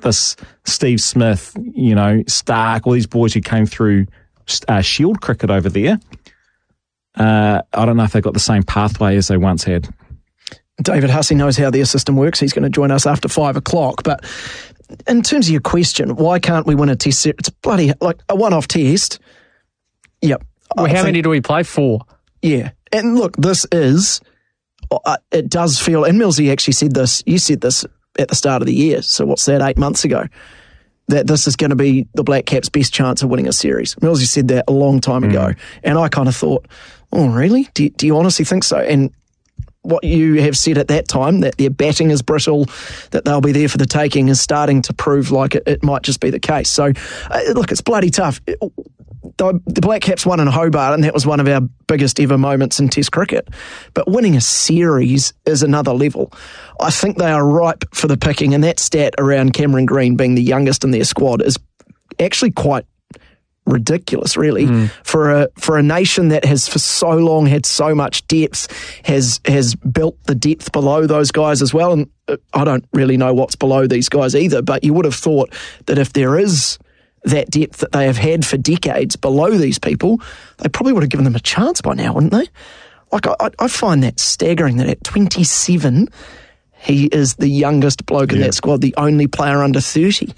this Steve Smith, Stark, all these boys who came through Shield cricket over there. I don't know if they've got the same pathway as they once had. David Hussey knows how their system works. He's going to join us after 5 o'clock. But in terms of your question, why can't we win a test series? It's bloody like a one-off test. Yep. Well, how many do we play? 4? Yeah. And look, this is, it does feel, and Millsy actually said this, you said this at the start of the year, so what's that, 8 months ago, that this is going to be the Black Caps' best chance of winning a series. Millsy said that a long time ago. And I kind of thought, oh, really? Do you honestly think so? And what you have said at that time, that their batting is brittle, that they'll be there for the taking, is starting to prove like it might just be the case. So, look, it's bloody tough. The Black Caps won in Hobart, and that was one of our biggest ever moments in Test cricket. But winning a series is another level. I think they are ripe for the picking, and that stat around Cameron Green being the youngest in their squad is actually quite ridiculous, really, for a nation that has for so long had so much depth, has built the depth below those guys as well. And I don't really know what's below these guys either, but you would have thought that if there is that depth that they have had for decades below these people, they probably would have given them a chance by now, wouldn't they? Like, I find that staggering that at 27, he is the youngest bloke in that squad, the only player under 30.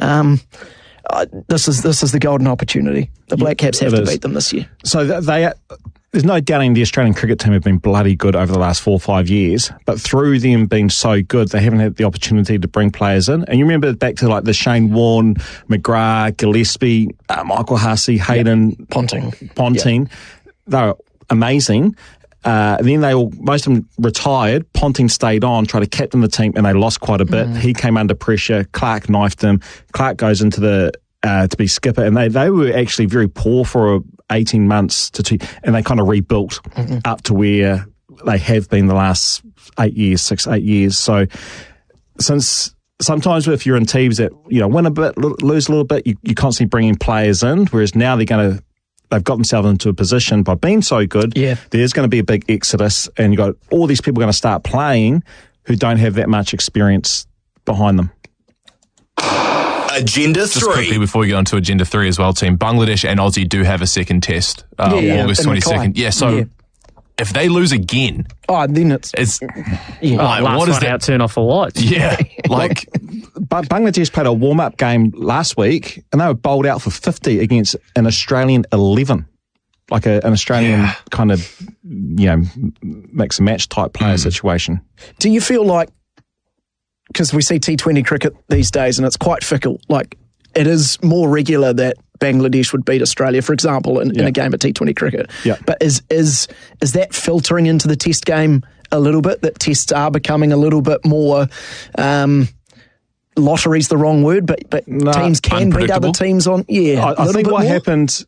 This is the golden opportunity. The Black Caps have to beat them this year. So there's no doubting the Australian cricket team have been bloody good over the last 4 or 5 years, but through them being so good, they haven't had the opportunity to bring players in. And you remember back to like the Shane Warne, McGrath, Gillespie, Michael Hussey, Hayden, Ponting. They were amazing. Then most of them retired. Ponting stayed on, tried to captain the team, and they lost quite a bit. He came under pressure. Clark knifed him. Clark goes into to be skipper, and they were actually very poor for 18 months and they kind of rebuilt up to where they have been the last 8 years. So since sometimes if you're in teams that win a bit, lose a little bit, you constantly bringing players in, whereas now they've got themselves into a position by being so good. Yeah. There's going to be a big exodus, and you've got all these people going to start playing who don't have that much experience behind them. Agenda 3. Just quickly before we get on to Agenda 3 as well, team, Bangladesh and Aussie do have a second test, August 22nd. Yeah, so if they lose again... Oh, then it's what is that? Turn off the lights. Yeah. Bangladesh played a warm-up game last week, and they were bowled out for 50 against an Australian 11. Like an Australian kind of, mix and match type player situation. Do you feel like, because we see T20 cricket these days and it's quite fickle, like it is more regular that Bangladesh would beat Australia, for example, in a game of T20 cricket. Yeah. But is that filtering into the test game a little bit, that tests are becoming a little bit more... lottery's the wrong word, but teams can beat other teams on... Yeah, I think what happened...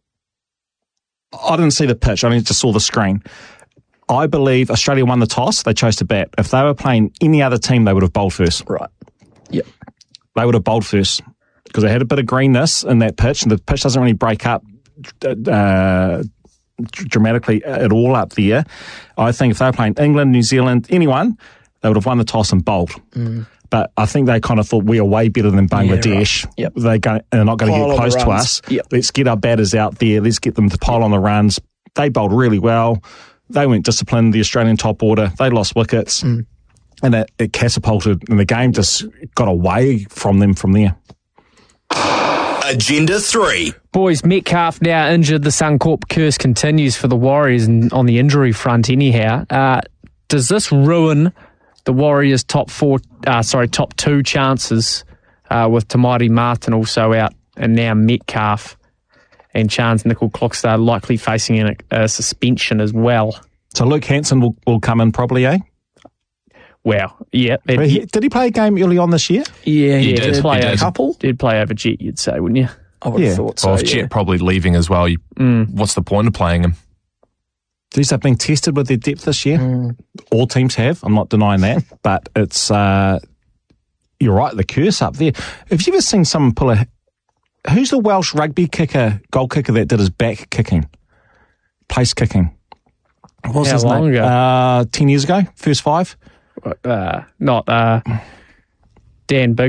I didn't see the pitch. I only just saw the screen. I believe Australia won the toss. They chose to bat. If they were playing any other team, they would have bowled first. Right. Yep. They would have bowled first because they had a bit of greenness in that pitch, and the pitch doesn't really break up dramatically at all up there. I think if they were playing England, New Zealand, anyone, they would have won the toss and bowled. But I think they kind of thought we are way better than Bangladesh. Yeah, right. They're not going to get close to us. Yep. Let's get our batters out there. Let's get them to pile on the runs. They bowled really well. They weren't disciplined, the Australian top order. They lost wickets. And it catapulted, and the game just got away from them from there. Agenda 3. Boys, Metcalf now injured. The Suncorp curse continues for the Warriors on the injury front anyhow. Does this ruin the Warriors' top 2 chances with Tamari Martin also out, and now Metcalf and Chance Nickel-Clockstar likely facing a suspension as well? So Luke Hanson will come in probably, eh? Well, yeah. Did he play a game early on this year? Yeah, he did play a couple. Did play over Jet, you'd say, wouldn't you? I would have thought so. Well, if Jet probably leaving as well, what's the point of playing him? These have been tested with their depth this year. All teams have. I'm not denying that. But it's, you're right, the curse up there. Have you ever seen someone pull who's the Welsh rugby goal kicker that did his back kicking? Place kicking. What was his name? Ago? 10 years ago? First 5? Not Dan Big.